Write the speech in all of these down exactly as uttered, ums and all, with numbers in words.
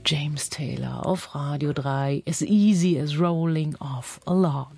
James Taylor auf Radio drei, As Easy as Rolling Off a Log.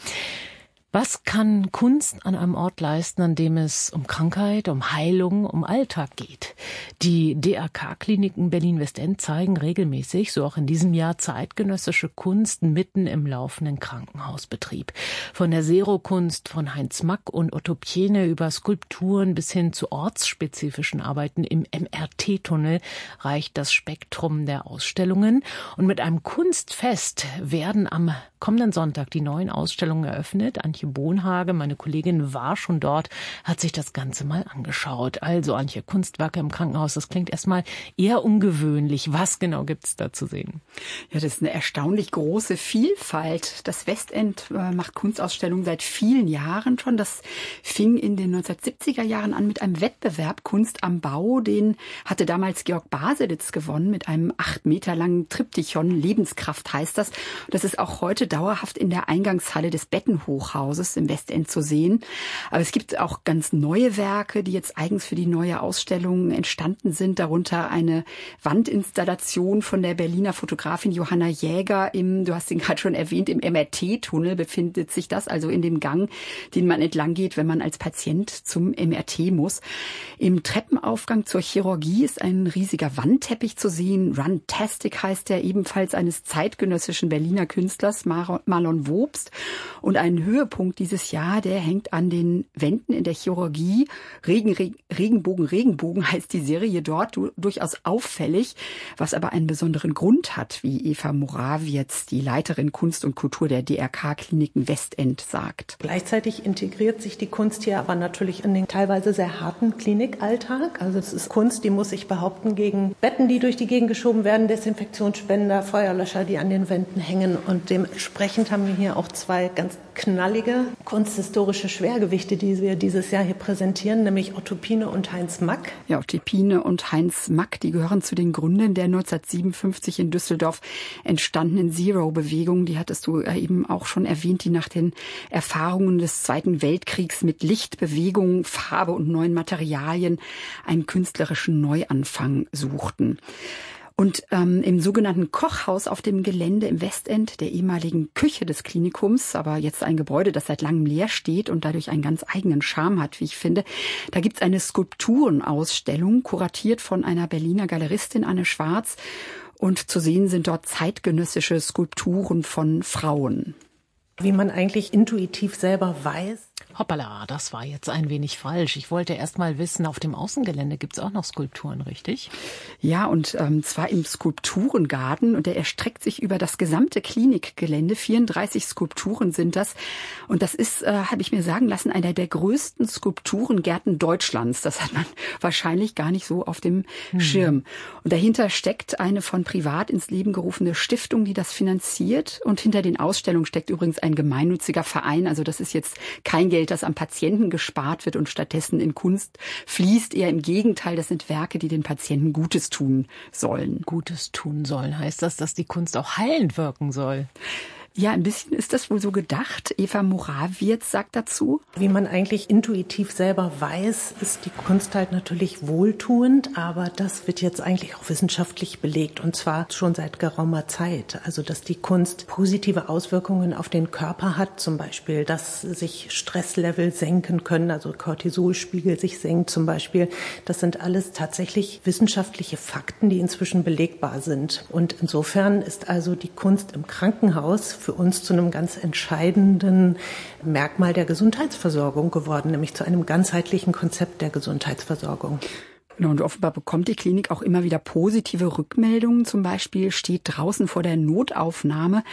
Was kann Kunst an einem Ort leisten, an dem es um Krankheit, um Heilung, um Alltag geht? Die D R K-Kliniken Berlin-Westend zeigen regelmäßig, so auch in diesem Jahr, zeitgenössische Kunst mitten im laufenden Krankenhausbetrieb. Von der Zero-Kunst von Heinz Mack und Otto Piene über Skulpturen bis hin zu ortsspezifischen Arbeiten im M R T-Tunnel reicht das Spektrum der Ausstellungen. Und mit einem Kunstfest werden am kommenden Sonntag die neuen Ausstellungen eröffnet. Antje Bohnhage, meine Kollegin, war schon dort, hat sich das Ganze mal angeschaut. Also Antje, Kunstwerke im Krankenhaus, das klingt erstmal eher ungewöhnlich. Was genau gibt's da zu sehen? Ja, das ist eine erstaunlich große Vielfalt. Das Westend äh, macht Kunstausstellungen seit vielen Jahren schon. Das fing in den neunzehnhundertsiebziger Jahren an mit einem Wettbewerb Kunst am Bau. Den hatte damals Georg Baselitz gewonnen mit einem acht Meter langen Triptychon. Lebenskraft heißt das. Das ist auch heute dauerhaft in der Eingangshalle des Bettenhochhauses im Westend zu sehen. Aber es gibt auch ganz neue Werke, die jetzt eigens für die neue Ausstellung entstanden sind. Darunter eine Wandinstallation von der Berliner Fotografin Johanna Jäger im, du hast ihn gerade schon erwähnt, im M R T-Tunnel befindet sich das, also in dem Gang, den man entlang geht, wenn man als Patient zum M R T muss. Im Treppenaufgang zur Chirurgie ist ein riesiger Wandteppich zu sehen. Runtastic heißt der, ebenfalls eines zeitgenössischen Berliner Künstlers, Marlon Wobst. Und ein Höhepunkt dieses Jahr, der hängt an den Wänden in der Chirurgie. Regen, Regen, Regenbogen, Regenbogen heißt die Serie dort, du, durchaus auffällig, was aber einen besonderen Grund hat, wie Eva Morawietz, die Leiterin Kunst und Kultur der D R K-Kliniken Westend, sagt. Gleichzeitig integriert sich die Kunst hier aber natürlich in den teilweise sehr harten Klinikalltag. Also es ist Kunst, die muss sich behaupten gegen Betten, die durch die Gegend geschoben werden, Desinfektionsspender, Feuerlöscher, die an den Wänden hängen, und dementsprechend haben wir hier auch zwei ganz knallige kunsthistorische Schwergewichte, die wir dieses Jahr hier präsentieren, nämlich Otto Piene und Heinz Mack. Ja, Otto Piene und Heinz Mack, die gehören zu den Gründern der neunzehnhundertsiebenundfünfzig in Düsseldorf entstandenen Zero-Bewegung. Die hattest du eben auch schon erwähnt, die nach den Erfahrungen des Zweiten Weltkriegs mit Licht, Bewegung, Farbe und neuen Materialien einen künstlerischen Neuanfang suchten. Und ähm, im sogenannten Kochhaus auf dem Gelände im Westend, der ehemaligen Küche des Klinikums, aber jetzt ein Gebäude, das seit langem leer steht und dadurch einen ganz eigenen Charme hat, wie ich finde, da gibt's eine Skulpturenausstellung, kuratiert von einer Berliner Galeristin, Anne Schwarz. Und zu sehen sind dort zeitgenössische Skulpturen von Frauen. Wie man eigentlich intuitiv selber weiß. Hoppala, das war jetzt ein wenig falsch. Ich wollte erst mal wissen, auf dem Außengelände gibt's auch noch Skulpturen, richtig? Ja, und ähm, zwar im Skulpturengarten, und der erstreckt sich über das gesamte Klinikgelände. vierunddreißig Skulpturen sind das. Und das ist, äh, habe ich mir sagen lassen, einer der größten Skulpturengärten Deutschlands. Das hat man wahrscheinlich gar nicht so auf dem hm. Schirm. Und dahinter steckt eine von privat ins Leben gerufene Stiftung, die das finanziert. Und hinter den Ausstellungen steckt übrigens ein gemeinnütziger Verein. Also das ist jetzt kein Geld, das am Patienten gespart wird und stattdessen in Kunst fließt. Eher im Gegenteil, das sind Werke, die den Patienten Gutes tun sollen. Gutes tun sollen, heißt das, dass die Kunst auch heilend wirken soll? Ja, ein bisschen ist das wohl so gedacht. Eva Morawietz sagt dazu: Wie man eigentlich intuitiv selber weiß, ist die Kunst halt natürlich wohltuend, aber das wird jetzt eigentlich auch wissenschaftlich belegt, und zwar schon seit geraumer Zeit. Also, dass die Kunst positive Auswirkungen auf den Körper hat, zum Beispiel, dass sich Stresslevel senken können, also Cortisolspiegel sich senkt zum Beispiel. Das sind alles tatsächlich wissenschaftliche Fakten, die inzwischen belegbar sind. Und insofern ist also die Kunst im Krankenhaus für uns zu einem ganz entscheidenden Merkmal der Gesundheitsversorgung geworden, nämlich zu einem ganzheitlichen Konzept der Gesundheitsversorgung. Und offenbar bekommt die Klinik auch immer wieder positive Rückmeldungen. Zum Beispiel steht draußen vor der Notaufnahme